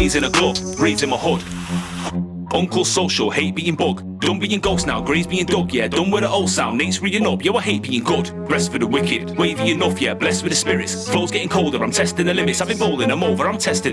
G's in a glove, reads in my hood. Uncle social, hate being bug. Done being ghost now, graves being dug, yeah. Done with the old sound, Nate's reading up, yo, I hate being good. Rest for the wicked, wavy enough, yeah, blessed with the spirits. Flow's getting colder, I'm testing the limits. I've been bowling, I'm over, I'm testing.